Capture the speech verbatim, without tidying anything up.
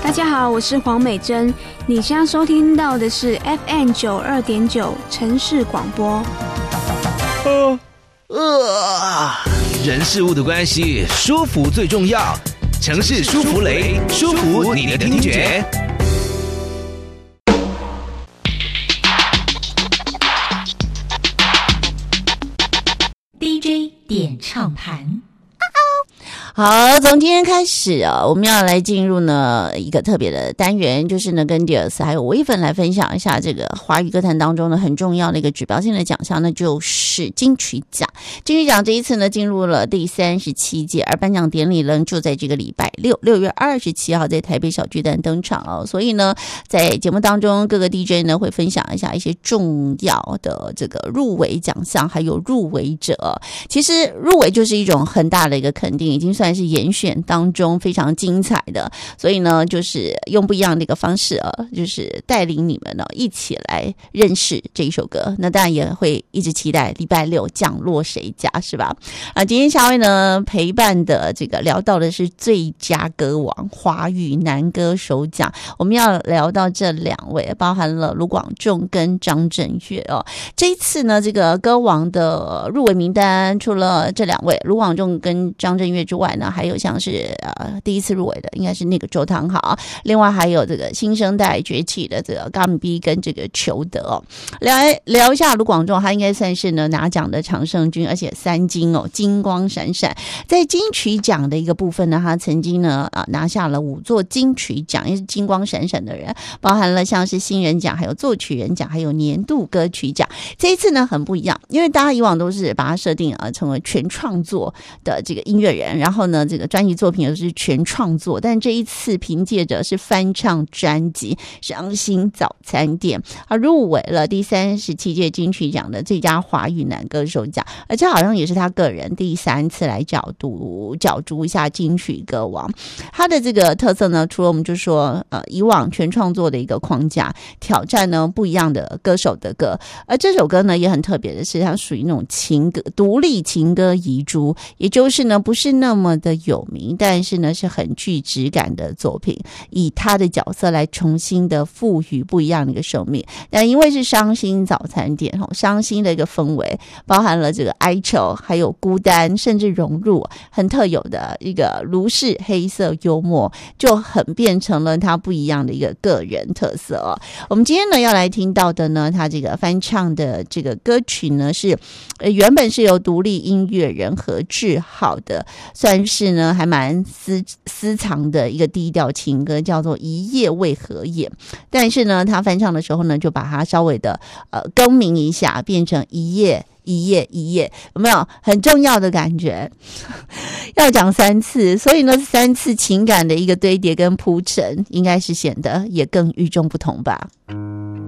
大家好，我是黄美珍，你现在收听到的是 F M 九二点九城市广播。 呃呃，人事物的关系，舒服最重要。城市舒服雷，舒服你的听觉。 D J 点唱盘。 好，从今天开始啊，我们要来进入呢一个特别的单元，就是呢跟 Dears 还有微粉来分享一下这个华语歌坛当中呢很重要的一个指标性的奖项，那就是金曲奖。金曲奖这一次呢进入了第三十七届，而颁奖典礼呢就在这个礼拜六六月二十七号在台北小巨蛋登场哦。所以呢在节目当中各个 D J 呢会分享一下一些重要的这个入围奖项还有入围者。其实入围就是一种很大的一个肯定，已经算是严选当中非常精彩的，所以呢就是用不一样的一个方式啊，就是带领你们呢一起来认识这一首歌。那当然也会一直期待礼拜六降落谁家，是吧？啊，今天夏威呢陪伴的这个聊到的是最佳歌王华语男歌手奖，我们要聊到这两位，包含了卢广仲跟张震岳哦。这一次呢这个歌王的入围名单除了这两位卢广仲跟张震岳之外呢，还有像是呃第一次入围的应该是那个周汤豪，另外还有这个新生代崛起的这个 Gami 跟这个裘德哦。来聊一下卢广仲，他应该算是呢拿奖的常胜军，而且三金哦，金光闪闪。在金曲奖的一个部分呢，他曾经呢啊拿下了五座金曲奖，也是金光闪闪的人，包含了像是新人奖，还有作曲人奖，还有年度歌曲奖。这一次呢很不一样，因为大家以往都是把他设定啊成为全创作的这个音乐人，然后呢这个专辑作品也是全创作，但这一次凭借着是翻唱专辑《伤心早餐店》而入围了第三十七届金曲奖的最佳华语男歌手奖，而这好像也是他个人第三次来角逐角逐一下金曲歌王。他的这个特色呢，除了我们就说呃以往全创作的一个框架，挑战呢不一样的歌手的歌，而这首歌呢也很特别的是，它属于那种情歌独立情歌遗珠，也就是呢不是那么的有名，但是呢是很具质感的作品，以他的角色来重新的赋予不一样的一个生命。但因为是伤心早餐店，伤心的一个氛围，包含了这个哀愁还有孤单，甚至融入很特有的一个卢氏黑色幽默，就很变成了他不一样的一个个人特色哦。我们今天呢要来听到的呢，他这个翻唱的这个歌曲呢是呃原本是由独立音乐人何志浩的，算是呢还蛮私私藏的一个低调情歌，叫做一夜为何夜。但是呢他翻唱的时候呢就把它稍微的呃更名一下，变成一夜一夜一夜，有没有很重要的感觉？要讲三次，所以呢三次情感的一个堆叠跟铺陈，应该是显得也更与众不同吧。